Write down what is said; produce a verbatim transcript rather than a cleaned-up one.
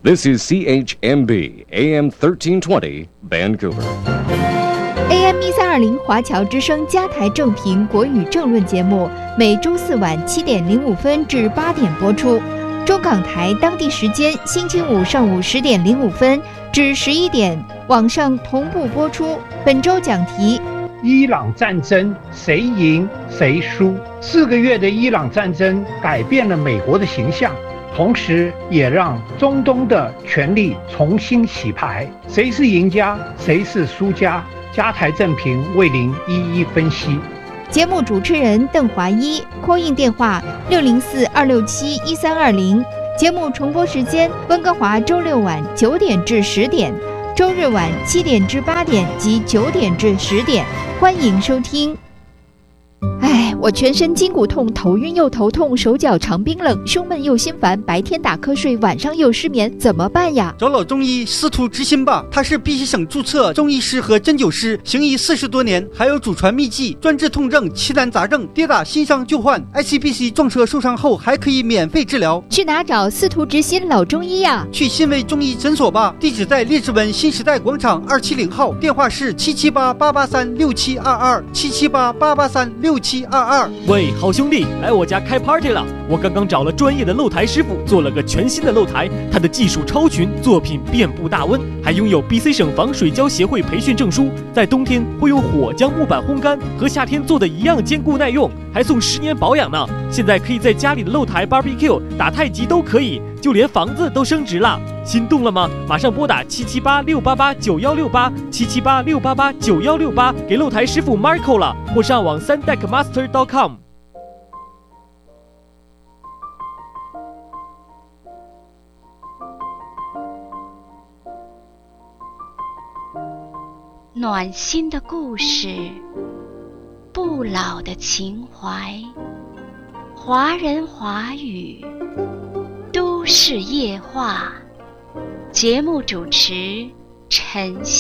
This is C H M B A M thirteen twenty Vancouver。A M 一三二零华侨之声加台正评国语政论节目，每周四晚七点零五分至八点播出。中港台当地时间星期五上午十点零五分至十一点，网上同步播出。本周讲题： 伊朗战争谁赢谁输？四个月的伊朗战争改变了美国的形象，同时也让中东的权力重新洗牌。谁是赢家，谁是输家？加台正评为您一一分析。 节目主持人邓华一 ，call in 电话六零四二六七一三二零。节目重播时间：温哥华周六晚九点至十点，周日晚七点至八点及九点至十点。欢迎收听。哎，我全身筋骨痛，头晕又头痛，手脚常冰冷，胸闷又心烦，白天打瞌睡，晚上又失眠，怎么办呀？ 找老中医司徒之心吧，他是碧溪省注册中医师和针灸师，行医四十多年，还有祖传秘籍，专治痛症、奇难杂症，跌打新伤旧患 ，I C B C 撞车受伤后还可以免费治疗。 去哪找司徒之心老中医呀？ 去新卫中医诊所吧，地址在列治文新时代广场二七零号，电话是七七八八八三六七二二七七八八八三六七二二。 喂，好兄弟，来我家开 party 了！我刚刚找了专业的漏台师傅，做了个全新的漏台，他的技术超群，作品遍布大温，还拥有 B C 省防水胶协会培训证书，在冬天会用火将木板烘干，和夏天做的一样坚固耐用，还送十年保养呢。现在可以在家里的漏台 barbecue 打太极都可以，就连房子都升值了。心动了吗？马上拨打七七八六八八九幺六八七七八六八八九幺六八给漏台师傅 Marco 了，或上网 sundeckmaster dot com。 暖心的故事，不老的情怀，华人华语，都市夜话。节目主持陈曦。